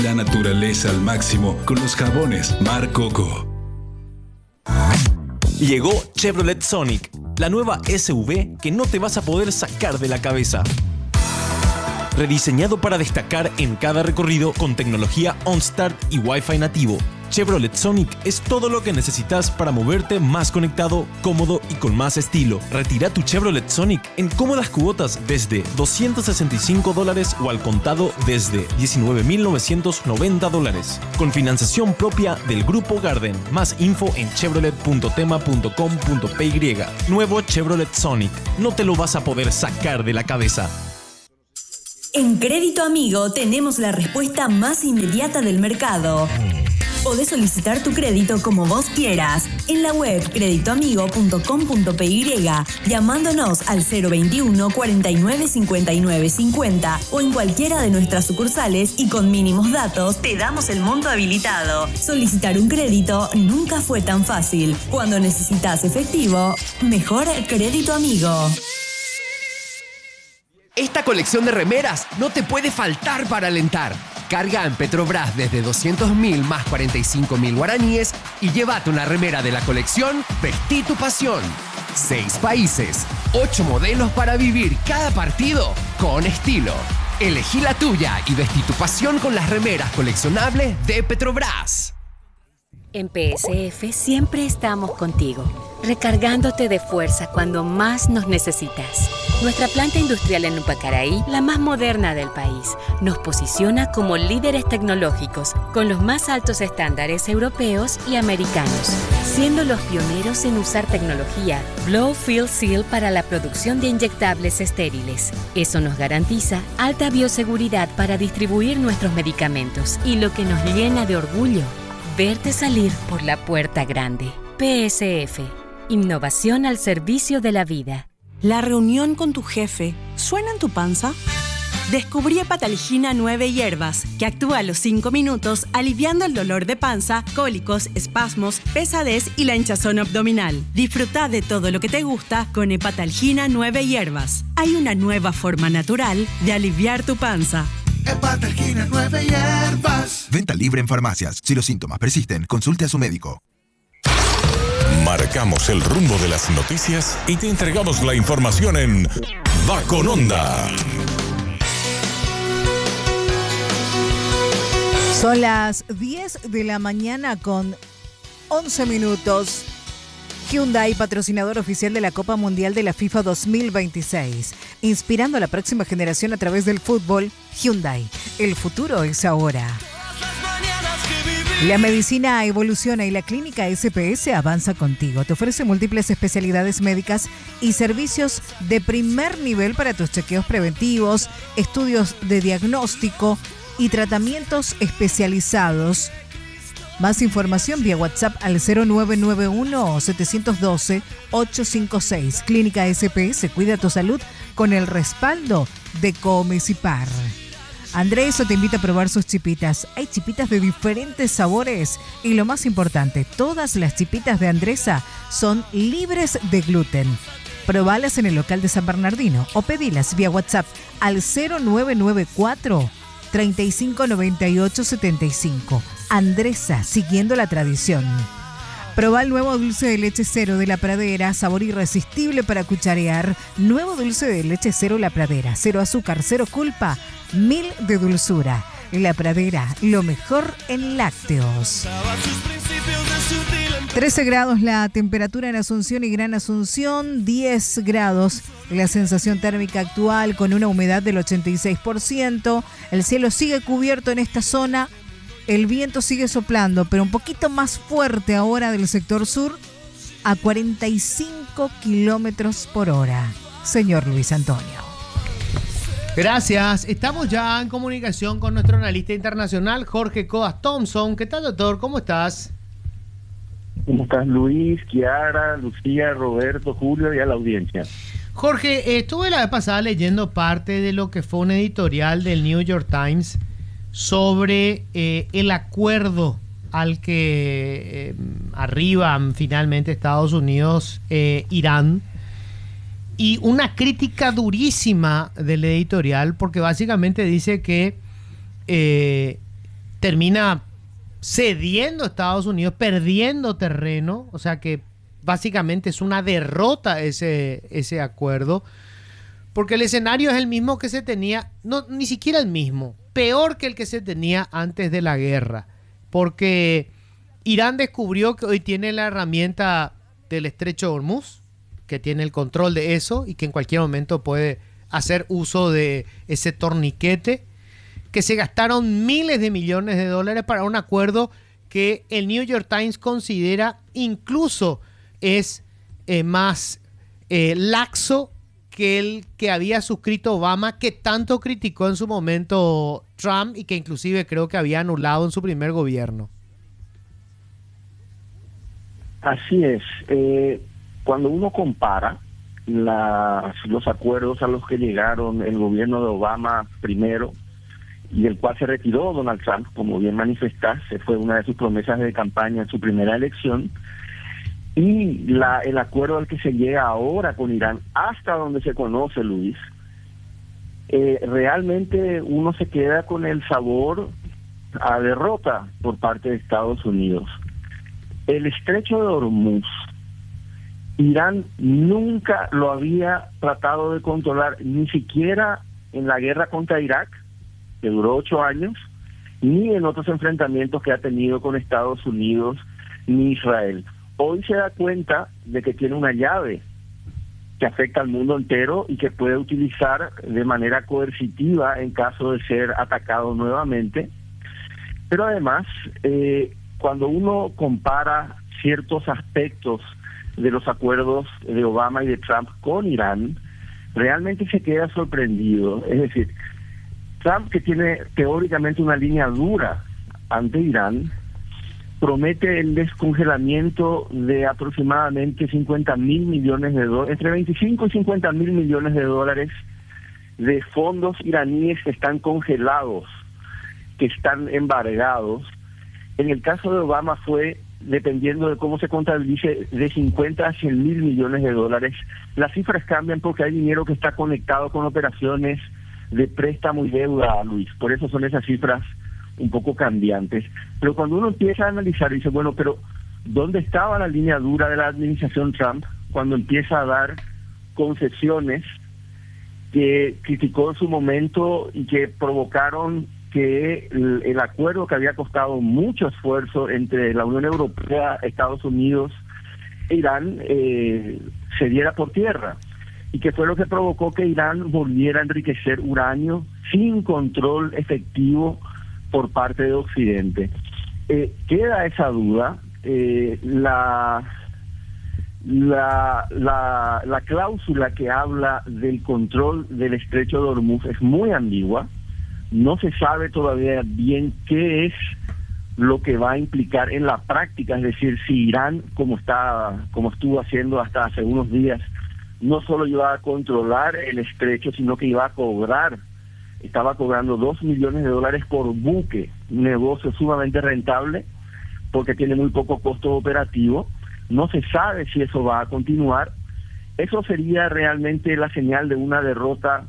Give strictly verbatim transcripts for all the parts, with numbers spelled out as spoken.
La naturaleza al máximo con los jabones Mar Coco. Llegó Chevrolet Sonic, la nueva S U V que no te vas a poder sacar de la cabeza. Rediseñado para destacar en cada recorrido con tecnología OnStart y Wi-Fi nativo, Chevrolet Sonic es todo lo que necesitas para moverte más conectado, cómodo y con más estilo. Retira tu Chevrolet Sonic en cómodas cuotas desde doscientos sesenta y cinco dólares o al contado desde diecinueve mil novecientos noventa dólares. Con financiación propia del Grupo Garden. Más info en chevrolet punto tema punto com punto p y. Nuevo Chevrolet Sonic. No te lo vas a poder sacar de la cabeza. En Crédito Amigo tenemos la respuesta más inmediata del mercado. Podés solicitar tu crédito como vos quieras en la web crédito amigo punto com punto p y, llamándonos al cero veintiuno cuarenta y nueve cincuenta y nueve cincuenta o en cualquiera de nuestras sucursales y con mínimos datos te damos el monto habilitado. Solicitar un crédito nunca fue tan fácil. Cuando necesitas efectivo, mejor Crédito Amigo. Esta colección de remeras no te puede faltar para alentar. Carga en Petrobras desde doscientos mil más cuarenta y cinco mil guaraníes y llévate una remera de la colección Vestí tu pasión. Seis países, ocho modelos para vivir cada partido con estilo. Elegí la tuya y vestí tu pasión con las remeras coleccionables de Petrobras. En P S F siempre estamos contigo, recargándote de fuerza cuando más nos necesitas. Nuestra planta industrial en Upacaraí, la más moderna del país, nos posiciona como líderes tecnológicos con los más altos estándares europeos y americanos, siendo los pioneros en usar tecnología Blow Fill Seal para la producción de inyectables estériles. Eso nos garantiza alta bioseguridad para distribuir nuestros medicamentos y lo que nos llena de orgullo, verte salir por la puerta grande. P S F. Innovación al servicio de la vida. ¿La reunión con tu jefe suena en tu panza? Descubrí Hepatalgina nueve hierbas, que actúa a los cinco minutos aliviando el dolor de panza, cólicos, espasmos, pesadez y la hinchazón abdominal. Disfruta de todo lo que te gusta con Hepatalgina nueve hierbas. Hay una nueva forma natural de aliviar tu panza. Hepatalgina nueve hierbas. Venta libre en farmacias. Si los síntomas persisten, consulte a su médico. Marcamos el rumbo de las noticias y te entregamos la información en Va con Onda. Son las diez de la mañana con once minutos. Hyundai, patrocinador oficial de la Copa Mundial de la FIFA dos mil veintiséis. Inspirando a la próxima generación a través del fútbol, Hyundai. El futuro es ahora. La medicina evoluciona y la clínica S P S avanza contigo. Te ofrece múltiples especialidades médicas y servicios de primer nivel para tus chequeos preventivos, estudios de diagnóstico y tratamientos especializados. Más información vía WhatsApp al cero nueve nueve uno, siete uno dos, ocho cinco seis. Clínica S P S, cuida tu salud con el respaldo de Comecipar. Andreso te invita a probar sus chipitas. Hay chipitas de diferentes sabores y lo más importante, todas las chipitas de Andresa son libres de gluten. Probalas en el local de San Bernardino o pedilas vía WhatsApp al cero nueve nueve cuatro, treinta y cinco noventa y ocho setenta y cinco. Andresa, siguiendo la tradición. Probá el nuevo dulce de leche cero de La Pradera, sabor irresistible para cucharear. Nuevo dulce de leche cero La Pradera, cero azúcar, cero culpa, mil de dulzura. La Pradera, lo mejor en lácteos. trece grados la temperatura en Asunción y Gran Asunción, diez grados la sensación térmica actual con una humedad del ochenta y seis por ciento. El cielo sigue cubierto en esta zona. El viento sigue soplando, pero un poquito más fuerte ahora del sector sur, a cuarenta y cinco kilómetros por hora. Señor Luis Antonio. Gracias. Estamos ya en comunicación con nuestro analista internacional, Jorge Codas Thompson. ¿Qué tal, doctor? ¿Cómo estás? ¿Cómo estás, Luis, Kiara, Lucía, Roberto, Julio y a la audiencia? Jorge, estuve la vez pasada leyendo parte de lo que fue un editorial del New York Times sobre eh, el acuerdo al que eh, arriban finalmente Estados Unidos e eh, Irán, y una crítica durísima del editorial porque básicamente dice que eh, termina cediendo Estados Unidos, perdiendo terreno, o sea que básicamente es una derrota ese, ese acuerdo, porque el escenario es el mismo que se tenía, no, ni siquiera el mismo, peor que el que se tenía antes de la guerra, porque Irán descubrió que hoy tiene la herramienta del Estrecho de Hormuz, que tiene el control de eso y que en cualquier momento puede hacer uso de ese torniquete, que se gastaron miles de millones de dólares para un acuerdo que el New York Times considera incluso es eh, más eh, laxo que el que había suscrito Obama, que tanto criticó en su momento Trump y que inclusive creo que había anulado en su primer gobierno. Así es. Eh, cuando uno compara las, los acuerdos a los que llegaron el gobierno de Obama primero, y del cual se retiró Donald Trump, como bien manifestaste, fue una de sus promesas de campaña en su primera elección, y la, el acuerdo al que se llega ahora con Irán, hasta donde se conoce, Luis, eh, realmente uno se queda con el sabor a derrota por parte de Estados Unidos. El Estrecho de Hormuz, Irán nunca lo había tratado de controlar, ni siquiera en la guerra contra Irak, que duró ocho años, ni en otros enfrentamientos que ha tenido con Estados Unidos ni Israel. Hoy se da cuenta de que tiene una llave que afecta al mundo entero y que puede utilizar de manera coercitiva en caso de ser atacado nuevamente. Pero además, eh, cuando uno compara ciertos aspectos de los acuerdos de Obama y de Trump con Irán, realmente se queda sorprendido. Es decir, Trump, que tiene teóricamente una línea dura ante Irán, promete el descongelamiento de aproximadamente cincuenta mil millones de dólares, entre veinticinco y cincuenta mil millones de dólares de fondos iraníes que están congelados, que están embargados. En el caso de Obama fue, dependiendo de cómo se contabilice, de cincuenta a cien mil millones de dólares. Las cifras cambian porque hay dinero que está conectado con operaciones de préstamo y deuda, Luis. Por eso son esas cifras un poco cambiantes. Pero cuando uno empieza a analizar, dice, bueno, pero ¿dónde estaba la línea dura de la administración Trump cuando empieza a dar concesiones que criticó en su momento y que provocaron que el, el acuerdo que había costado mucho esfuerzo entre la Unión Europea, Estados Unidos e Irán eh, se diera por tierra? Y que fue lo que provocó que Irán volviera a enriquecer uranio sin control efectivo por parte de Occidente. Eh, queda esa duda. Eh, la, la, la, la cláusula que habla del control del Estrecho de Hormuz es muy ambigua. No se sabe todavía bien qué es lo que va a implicar en la práctica, es decir, si Irán, como está, como estuvo haciendo hasta hace unos días, no solo iba a controlar el estrecho, sino que iba a cobrar, estaba cobrando dos millones de dólares por buque, un negocio sumamente rentable, porque tiene muy poco costo operativo. No se sabe si eso va a continuar. Eso sería realmente la señal de una derrota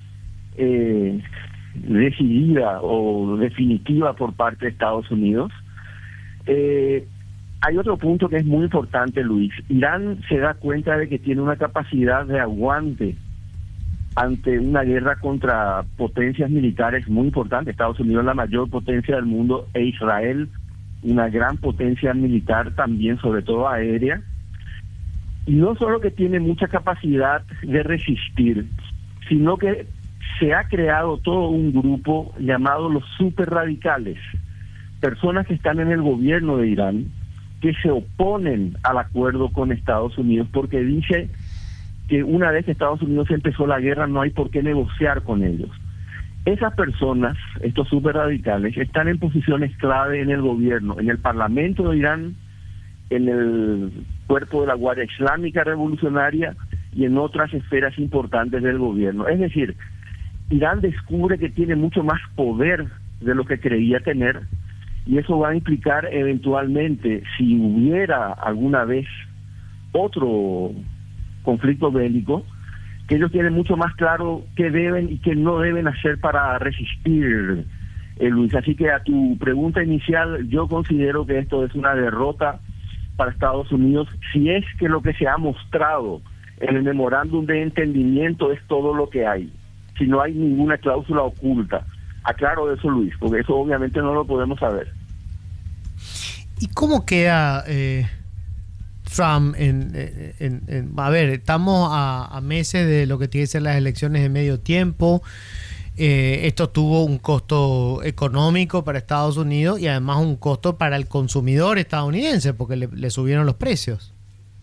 eh, decidida o definitiva por parte de Estados Unidos. Eh, Hay otro punto que es muy importante, Luis. Irán se da cuenta de que tiene una capacidad de aguante ante una guerra contra potencias militares muy importante. Estados Unidos es la mayor potencia del mundo e Israel una gran potencia militar también, sobre todo aérea. Y no solo que tiene mucha capacidad de resistir, sino que se ha creado todo un grupo llamado los superradicales, personas que están en el gobierno de Irán, que se oponen al acuerdo con Estados Unidos porque dice que una vez que Estados Unidos empezó la guerra no hay por qué negociar con ellos. Esas personas, estos superradicales, están en posiciones clave en el gobierno, en el Parlamento de Irán, en el cuerpo de la Guardia Islámica Revolucionaria y en otras esferas importantes del gobierno. Es decir, Irán descubre que tiene mucho más poder de lo que creía tener, y eso va a implicar eventualmente, si hubiera alguna vez otro conflicto bélico, que ellos tienen mucho más claro qué deben y qué no deben hacer para resistir eh, Luis. Así que a tu pregunta inicial, yo considero que esto es una derrota para Estados Unidos, si es que lo que se ha mostrado en el memorándum de entendimiento es todo lo que hay, si no hay ninguna cláusula oculta. Aclaro eso, Luis, porque eso obviamente no lo podemos saber. ¿Y cómo queda eh, Trump en, en, en... A ver, estamos a, a meses de lo que tienen que ser las elecciones de medio tiempo. Eh, esto tuvo un costo económico para Estados Unidos y además un costo para el consumidor estadounidense, porque le, le subieron los precios.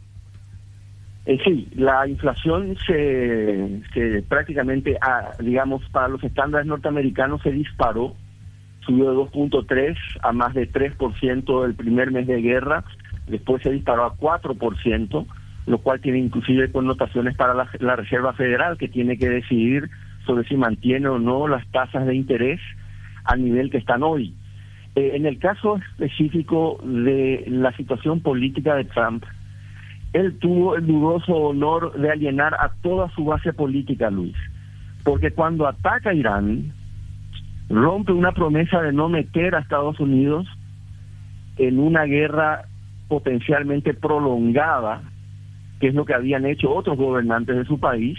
Eh, sí, la inflación se, se prácticamente, a, digamos, para los estándares norteamericanos se disparó, subió de dos punto tres a más de tres por ciento el primer mes de guerra, después se disparó a cuatro por ciento, lo cual tiene inclusive connotaciones para la, la Reserva Federal, que tiene que decidir sobre si mantiene o no las tasas de interés al nivel que están hoy. Eh, en el caso específico de la situación política de Trump, él tuvo el dudoso honor de alienar a toda su base política, Luis, porque cuando ataca a Irán, rompe una promesa de no meter a Estados Unidos en una guerra potencialmente prolongada, que es lo que habían hecho otros gobernantes de su país,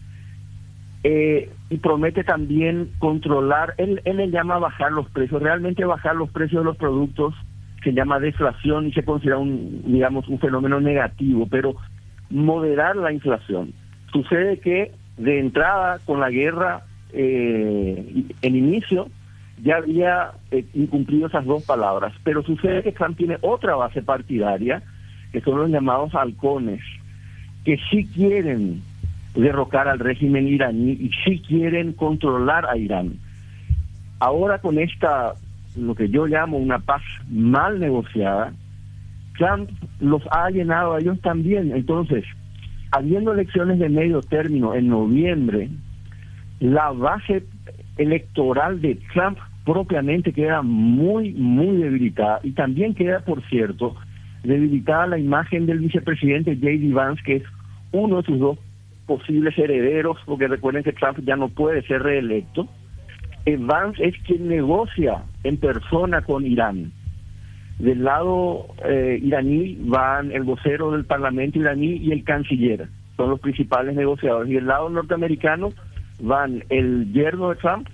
eh, y promete también controlar, él, él le llama bajar los precios, realmente bajar los precios de los productos se llama deflación y se considera un, digamos, un fenómeno negativo, pero moderar la inflación. Sucede que de entrada con la guerra, eh, en inicio, ya había eh, incumplido esas dos palabras, pero sucede que Trump tiene otra base partidaria, que son los llamados halcones, que sí quieren derrocar al régimen iraní y sí quieren controlar a Irán. Ahora con esta, lo que yo llamo una paz mal negociada, Trump los ha llenado a ellos también. Entonces, habiendo elecciones de medio término en noviembre, la base electoral de Trump propiamente queda muy, muy debilitada, y también queda, por cierto, debilitada la imagen del vicepresidente J D Vance, que es uno de sus dos posibles herederos, porque recuerden que Trump ya no puede ser reelecto. Eh, Vance es quien negocia en persona con Irán. Del lado eh, iraní van el vocero del parlamento iraní y el canciller, son los principales negociadores, y del lado norteamericano van el yerno de Trump,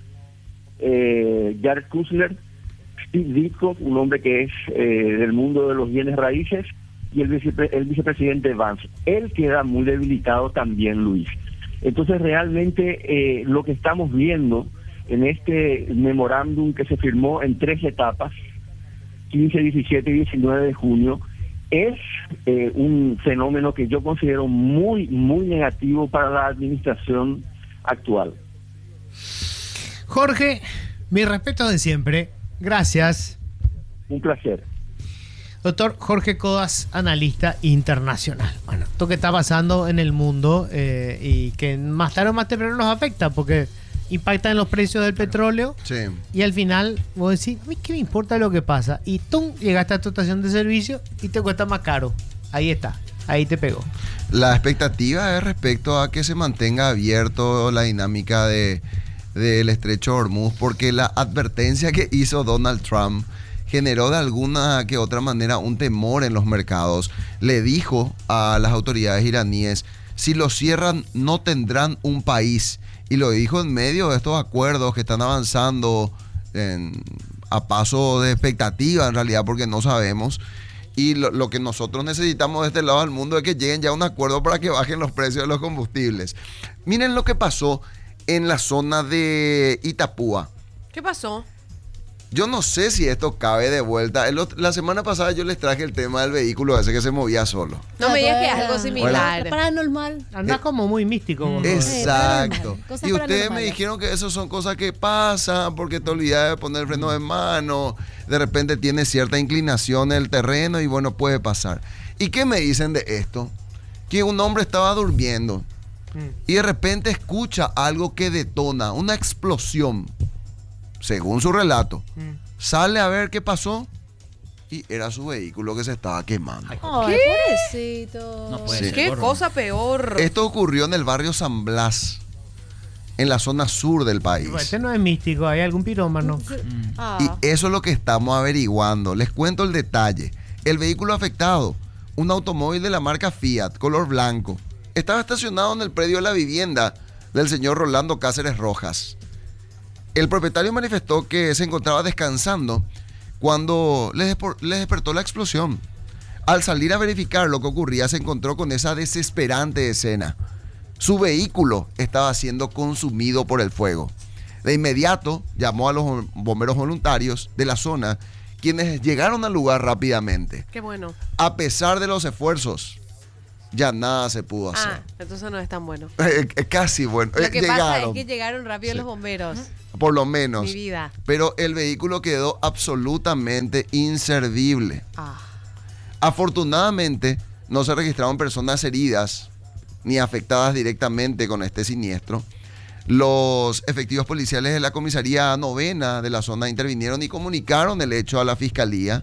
eh, Jared Kushner, Steve Ditko, un hombre que es eh, del mundo de los bienes raíces, y el, vicepre el vicepresidente Vance. Él queda muy debilitado también, Luis. Entonces realmente eh, lo que estamos viendo en este memorándum que se firmó en tres etapas, quince, diecisiete y diecinueve de junio, es eh, un fenómeno que yo considero muy, muy negativo para la administración actual. Jorge, mi respeto de siempre. Gracias. Un placer. Doctor Jorge Codas, analista internacional. Bueno, esto que está pasando en el mundo eh, y que más tarde o más temprano nos afecta porque impacta en los precios del petróleo. Sí. Y al final vos decís, a mí qué me importa lo que pasa. Y tú llegaste a tu estación de servicio y te cuesta más caro. Ahí está, ahí te pegó. La expectativa es respecto a que se mantenga abierto la dinámica de del estrecho Hormuz, porque la advertencia que hizo Donald Trump generó de alguna que otra manera un temor en los mercados. Le dijo a las autoridades iraníes, si lo cierran no tendrán un país. Y lo dijo en medio de estos acuerdos que están avanzando en, a paso de expectativa en realidad, porque no sabemos. Y lo, lo que nosotros necesitamos de este lado del mundo es que lleguen ya a un acuerdo para que bajen los precios de los combustibles. Miren lo que pasó en la zona de Itapúa. ¿Qué pasó? Yo no sé si esto cabe de vuelta. El otro, la semana pasada yo les traje el tema del vehículo ese que se movía solo. No me digas que es algo similar. Bueno. Paranormal. Anda eh, como muy místico. Exacto. Sí, y ustedes me dijeron que eso son cosas que pasan porque te olvidas de poner el freno de mano. De repente tiene cierta inclinación en el terreno y bueno, puede pasar. ¿Y qué me dicen de esto? Que un hombre estaba durmiendo y de repente escucha algo que detona, una explosión. Según su relato, mm. sale a ver qué pasó y era su vehículo que se estaba quemando. Ay, ¿qué? Pobrecito. No puede sí. ser, ¿Qué cosa peor? Esto ocurrió en el barrio San Blas. en la zona sur del país. Este no es místico, ¿hay algún pirómano? Mm. Ah. Y eso es lo que estamos averiguando. Les cuento el detalle. El vehículo afectado, un automóvil de la marca Fiat, color blanco, estaba estacionado en el predio de la vivienda del señor Rolando Cáceres Rojas. El propietario manifestó que se encontraba descansando cuando le, le despertó la explosión. Al salir a verificar lo que ocurría, se encontró con esa desesperante escena. Su vehículo estaba siendo consumido por el fuego. De inmediato llamó a los bomberos voluntarios de la zona, quienes llegaron al lugar rápidamente. Qué bueno. A pesar de los esfuerzos, ya nada se pudo hacer. Ah, entonces no es tan bueno. Eh, eh, casi bueno. Lo Eh, que llegaron, pasa es que llegaron rápido Sí. los bomberos. por lo menos. Mi vida. Pero el vehículo quedó absolutamente inservible. Ah. Afortunadamente, no se registraron personas heridas ni afectadas directamente con este siniestro. Los efectivos policiales de la comisaría novena de la zona intervinieron y comunicaron el hecho a la fiscalía.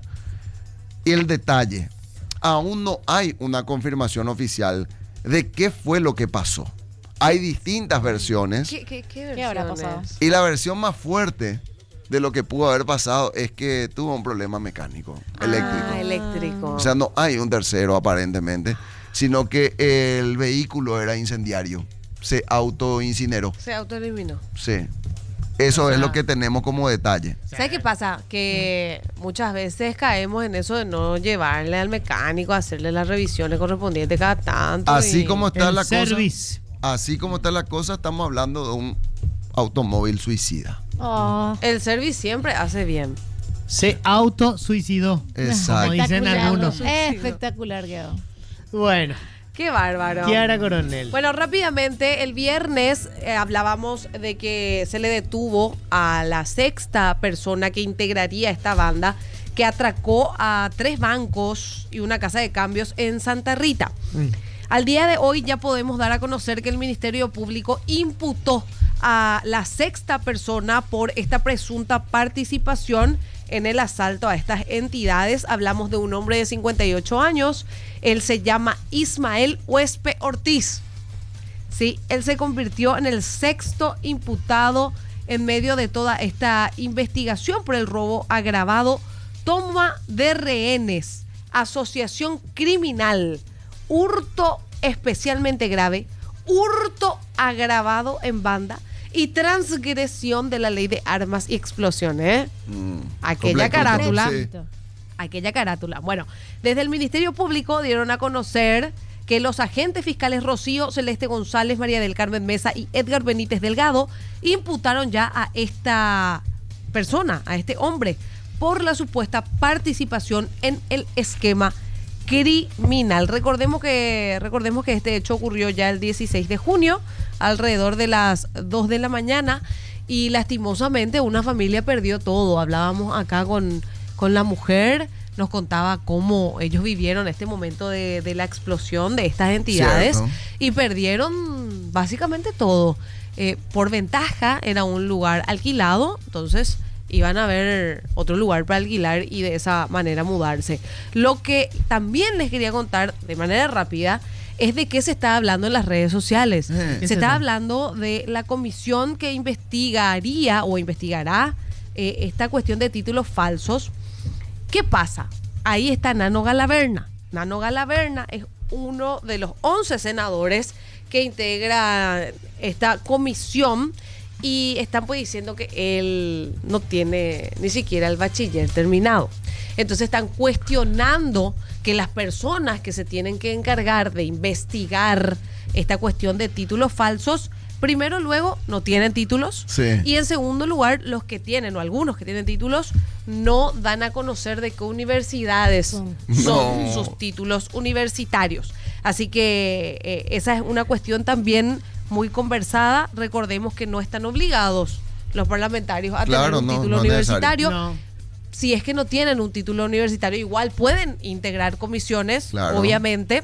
Y el detalle, aún no hay una confirmación oficial de qué fue lo que pasó. Hay distintas versiones. ¿Qué, qué, qué, ¿Qué habrá pasado? Y la versión más fuerte de lo que pudo haber pasado es que tuvo un problema mecánico, eléctrico. Ah, eléctrico. O sea, no hay un tercero aparentemente, sino que el vehículo era incendiario. Se autoincineró. Se autoeliminó. Sí. Eso O sea, es lo que tenemos como detalle. ¿Sabes qué pasa? Que muchas veces caemos en eso de no llevarle al mecánico a hacerle las revisiones correspondientes cada tanto. Así y- como está El la service. cosa, así como está la cosa, estamos hablando de un automóvil suicida. Oh. El service siempre hace bien. Se autosuicidó. Exacto. Como dicen Espectacular. algunos. Espectacular quedó. Bueno, Qué bárbaro. Kiara Coronel. Bueno, rápidamente, el viernes eh, hablábamos de que se le detuvo a la sexta persona que integraría esta banda, que atracó a tres bancos y una casa de cambios en Santa Rita. Mm. Al día de hoy ya podemos dar a conocer que el Ministerio Público imputó a la sexta persona por esta presunta participación en el asalto a estas entidades. Hablamos de un hombre de cincuenta y ocho años. Él se llama Ismael Huespe Ortiz. Sí, él se convirtió en el sexto imputado en medio de toda esta investigación por el robo agravado, toma de rehenes, asociación criminal, hurto especialmente grave, hurto agravado en banda y transgresión de la ley de armas y explosiones. ¿eh? Mm, Aquella completo, carátula. sí. Aquella carátula. Bueno, desde el Ministerio Público dieron a conocer que los agentes fiscales Rocío Celeste González, María del Carmen Mesa y Edgar Benítez Delgado imputaron ya a esta persona, a este hombre, por la supuesta participación en el esquema criminal. Recordemos que, recordemos que este hecho ocurrió ya el dieciséis de junio, alrededor de las dos de la mañana, y lastimosamente una familia perdió todo. Hablábamos acá con, con la mujer, nos contaba cómo ellos vivieron este momento de, de la explosión de estas entidades. Cierto. Y perdieron básicamente todo. Eh, por ventaja era un lugar alquilado, entonces iban a ver otro lugar para alquilar y de esa manera mudarse. Lo que también les quería contar de manera rápida es de qué se está hablando en las redes sociales. Eh. Se está hablando de la comisión que investigaría o investigará eh, esta cuestión de títulos falsos. ¿Qué pasa? Ahí está Nano Galaverna. Nano Galaverna es uno de los once senadores que integra esta comisión y están pues diciendo que él no tiene ni siquiera el bachiller terminado. Entonces están cuestionando que las personas que se tienen que encargar de investigar esta cuestión de títulos falsos, primero, luego, no tienen títulos. Sí. Y en segundo lugar, los que tienen, o algunos que tienen títulos, no dan a conocer de qué universidades son No. sus títulos universitarios. Así que eh, esa es una cuestión también muy conversada. Recordemos que no están obligados los parlamentarios a Claro, tener un no, título no es necesario. universitario. No. Si es que no tienen un título universitario, igual pueden integrar comisiones, Claro. obviamente.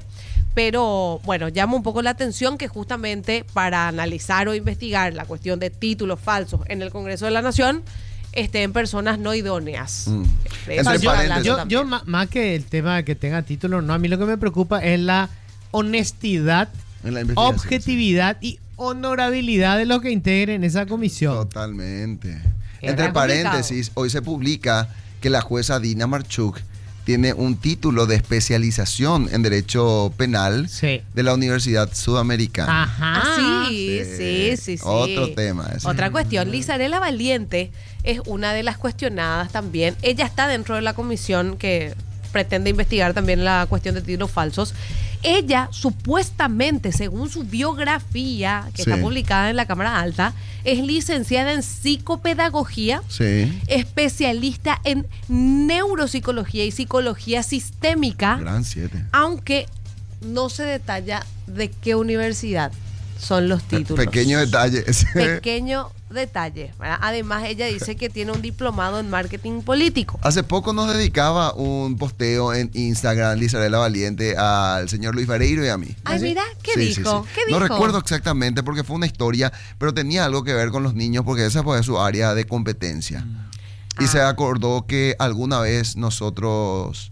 Pero bueno, llama un poco la atención que justamente para analizar o investigar la cuestión de títulos falsos en el Congreso de la Nación estén personas no idóneas. Mm. De Entre eso se está paréntesis. hablando Yo, también. yo ma- más que el tema de que tenga título, no, a mí lo que me preocupa es la honestidad, En la investigación, objetividad y honorabilidad de los que integren esa comisión. Totalmente. Era Entre complicado. paréntesis, hoy se publica que la jueza Dina Marchuk tiene un título de especialización en Derecho Penal sí. de la Universidad Sudamericana. Ajá. Ah, sí, sí, sí, sí. Otro tema. Ese. Otra cuestión. Lizarela Valiente es una de las cuestionadas también. Ella está dentro de la comisión que pretende investigar también la cuestión de títulos falsos. Ella, supuestamente, según su biografía, que sí. está publicada en la Cámara Alta, es licenciada en psicopedagogía, sí. especialista en neuropsicología y psicología sistémica. Gran siete. Aunque no se detalla de qué universidad son los títulos. Pequeño detalle. Pequeño detalle, ¿verdad? Además, ella dice que tiene un diplomado en marketing político. Hace poco nos dedicaba un posteo en Instagram, Lizarela Valiente, al señor Luis Vareiro y a mí. Ay, ¿Sí? mira, ¿qué sí, dijo? Sí, sí. ¿Qué dijo? No recuerdo exactamente porque fue una historia, pero tenía algo que ver con los niños porque esa fue su área de competencia. Y ah. se acordó que alguna vez nosotros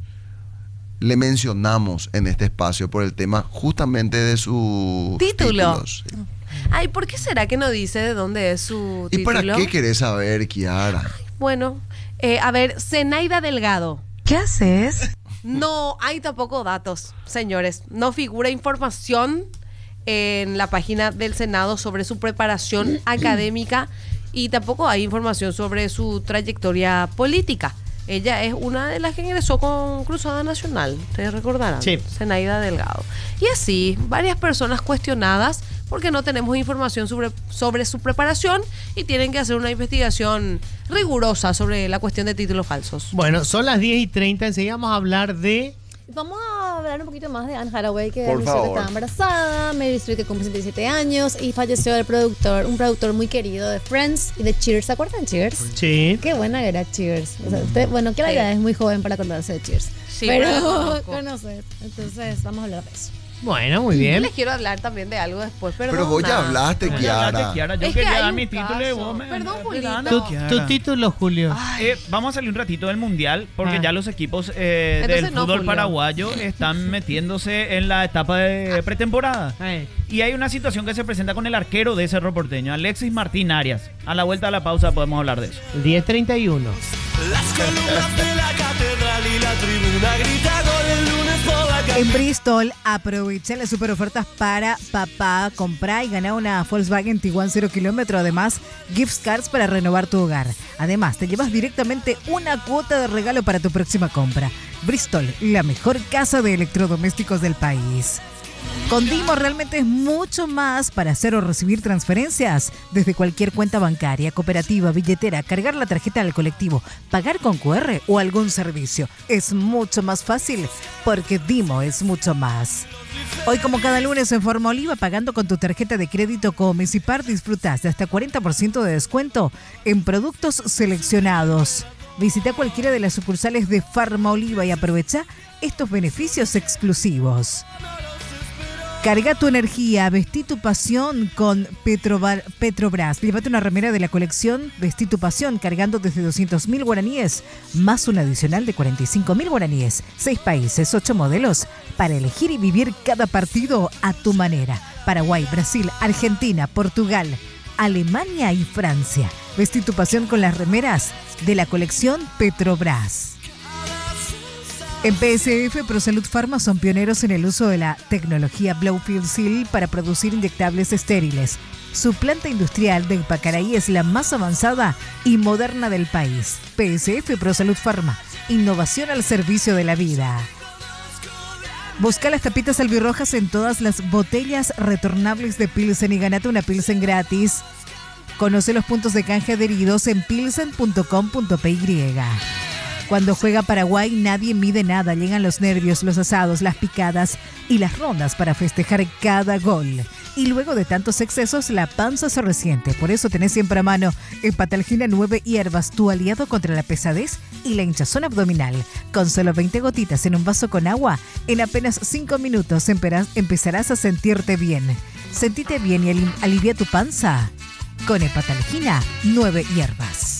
le mencionamos en este espacio por el tema justamente de sus título. títulos. Sí. Ay, ¿por qué será que no dice de dónde es su ¿Y título? para qué querés saber, Kiara? Ay, bueno, eh, a ver, Zenaida Delgado. ¿Qué haces? No hay tampoco datos, señores. No figura información en la página del Senado sobre su preparación académica y tampoco hay información sobre su trayectoria política. Ella es una de las que ingresó con Cruzada Nacional, ustedes recordarán. Sí. Zenaida Delgado. Y así, varias personas cuestionadas porque no tenemos información sobre, sobre su preparación y tienen que hacer una investigación rigurosa sobre la cuestión de títulos falsos. Bueno, son las diez y treinta, enseguida vamos a hablar de... Vamos a hablar un poquito más de Anne Hathaway, que Por anunció favor. que estaba embarazada, Meryl Streep, que cumple setenta y siete años, y falleció el productor, un productor muy querido de Friends y de Cheers. ¿Se acuerdan de Cheers? Sí. Qué buena era Cheers. O sea, usted, bueno, que la Sí. edad es muy joven para acordarse de Cheers. Sí, pero pero conocer. Entonces, vamos a hablar de eso. Bueno, muy Yo bien. les quiero hablar también de algo después, perdón. Pero vos ya hablaste, Ya Kiara. hablaste, Kiara. Yo Es que quería hay dar un mi título y vos caso. me... Perdón, me- Julito. me- Tu, Kiara. tu título, Julio. Eh, vamos a salir un ratito del mundial porque Ah. ya los equipos eh, Entonces del no, fútbol Julio. paraguayo están metiéndose en la etapa de pretemporada. Eh. Y hay una situación que se presenta con el arquero de Cerro Porteño, Alexis Martín Arias. A la vuelta de la pausa podemos hablar de eso. diez treinta y uno. Las columnas de la catedral y la tribuna grita gol el lunes por la calle. En Bristol, aprovecha las super ofertas para papá. Comprá y gana una Volkswagen Tiguan cero kilómetro. Además, gift cards para renovar tu hogar. Además, te llevas directamente una cuota de regalo para tu próxima compra. Bristol, la mejor casa de electrodomésticos del país. Con Dimo realmente es mucho más para hacer o recibir transferencias desde cualquier cuenta bancaria, cooperativa, billetera, cargar la tarjeta al colectivo, pagar con cu erre o algún servicio. Es mucho más fácil porque Dimo es mucho más. Hoy, como cada lunes en Forma Oliva, pagando con tu tarjeta de crédito Comecipar, disfrutas de hasta cuarenta por ciento de descuento en productos seleccionados. Visita cualquiera de las sucursales de Farma Oliva y aprovecha estos beneficios exclusivos. Carga tu energía, vestí tu pasión con Petrobar- Petrobras. Llévate una remera de la colección Vestí tu pasión cargando desde doscientos mil guaraníes, más un adicional de cuarenta y cinco mil guaraníes. Seis países, ocho modelos, para elegir y vivir cada partido a tu manera. Paraguay, Brasil, Argentina, Portugal, Alemania y Francia. Vestí tu pasión con las remeras de la colección Petrobras. En P S F, ProSalud Pharma son pioneros en el uso de la tecnología Blowfield Seal para producir inyectables estériles. Su planta industrial de Pacaraí es la más avanzada y moderna del país. P S F ProSalud Pharma, innovación al servicio de la vida. Busca las tapitas albirrojas en todas las botellas retornables de Pilsen y ganate una Pilsen gratis. Conoce los puntos de canje adheridos en pilsen punto com punto pe ye. Cuando juega Paraguay nadie mide nada, llegan los nervios, los asados, las picadas y las rondas para festejar cada gol. Y luego de tantos excesos, la panza se resiente. Por eso tenés siempre a mano Hepatalgina nueve hierbas, tu aliado contra la pesadez y la hinchazón abdominal. Con solo veinte gotitas en un vaso con agua, en apenas cinco minutos emperás- empezarás a sentirte bien. Sentite bien y ali- alivia tu panza con Hepatalgina nueve hierbas.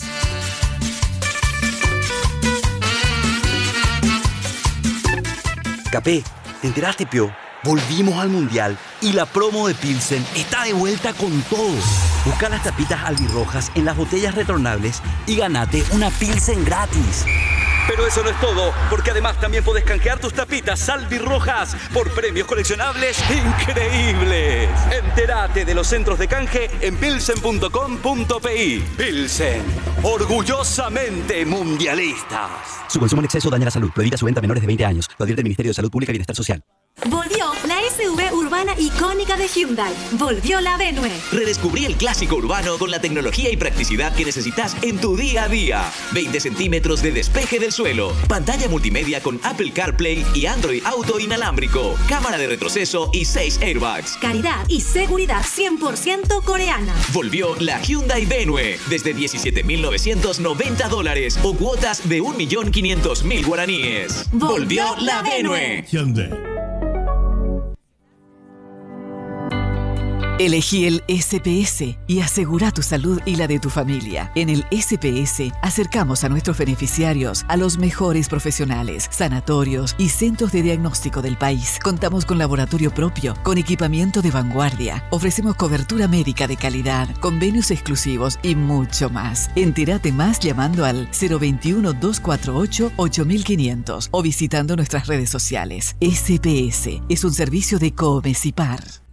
Capé, ¿te enteraste, Pio? Volvimos al Mundial y la promo de Pilsen está de vuelta con todo. Busca las tapitas albirrojas en las botellas retornables y ganate una Pilsen gratis. Pero eso no es todo, porque además también podés canjear tus tapitas albirrojas por premios coleccionables increíbles. Entérate de los centros de canje en pilsen punto com punto pi. Pilsen, orgullosamente mundialistas. Su consumo en exceso daña la salud. Prohibida su venta a menores de veinte años. Lo advierte el Ministerio de Salud Pública y Bienestar Social. Volvió la S U V urbana icónica de Hyundai. Volvió la Venue. Redescubrí el clásico urbano con la tecnología y practicidad que necesitas en tu día a día. veinte centímetros de despeje del suelo. Pantalla multimedia con Apple CarPlay y Android Auto inalámbrico. Cámara de retroceso y seis airbags. Calidad y seguridad cien por ciento coreana. Volvió la Hyundai Venue. Desde diecisiete mil novecientos noventa dólares o cuotas de un millón quinientos mil guaraníes. Volvió la Venue. Hyundai. Elegí el S P S y asegura tu salud y la de tu familia. En el S P S acercamos a nuestros beneficiarios a los mejores profesionales, sanatorios y centros de diagnóstico del país. Contamos con laboratorio propio, con equipamiento de vanguardia. Ofrecemos cobertura médica de calidad, convenios exclusivos y mucho más. Entérate más llamando al cero veintiuno, doscientos cuarenta y ocho, ocho mil quinientos o visitando nuestras redes sociales. S P S es un servicio de Comesipar.